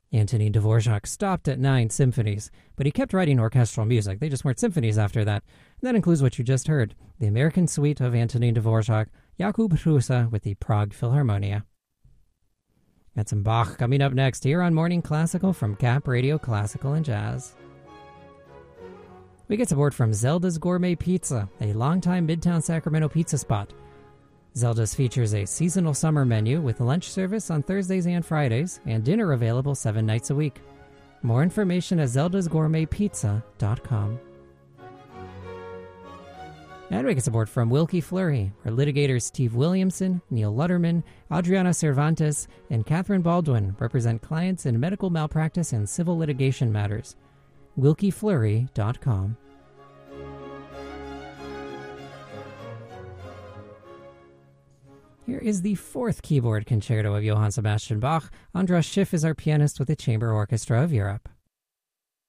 Antonin Dvorak stopped at 9 symphonies, but he kept writing orchestral music. They just weren't symphonies after that. And that includes what you just heard, the American Suite of Antonin Dvorak, Jakub Hrusa with the Prague Philharmonia. Got some Bach coming up next here on Morning Classical from Cap Radio Classical and Jazz. We get support from Zelda's Gourmet Pizza, a longtime Midtown Sacramento pizza spot. Zelda's features a seasonal summer menu with lunch service on Thursdays and Fridays and dinner available 7 nights a week. More information at zeldasgourmetpizza.com. And we get support from Wilkie Fleury, where litigators Steve Williamson, Neil Lutterman, Adriana Cervantes, and Catherine Baldwin represent clients in medical malpractice and civil litigation matters. WilkieFleury.com. Here is the 4th keyboard concerto of Johann Sebastian Bach. Andras Schiff is our pianist with the Chamber Orchestra of Europe.